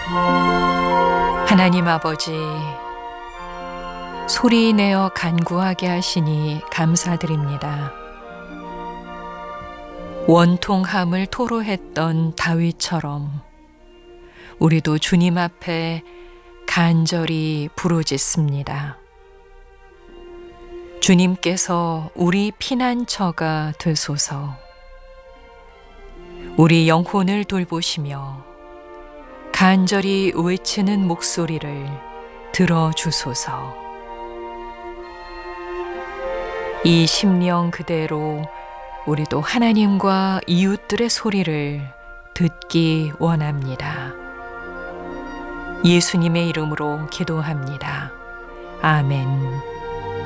하나님 아버지, 소리내어 간구하게 하시니 감사드립니다. 원통함을 토로했던 다윗처럼 우리도 주님 앞에 간절히 부르짖습니다. 주님께서 우리 피난처가 되소서. 우리 영혼을 돌보시며 간절히 외치는 목소리를 들어주소서. 이 심령 그대로 우리도 하나님과 이웃들의 소리를 듣기 원합니다. 예수님의 이름으로 기도합니다. 아멘.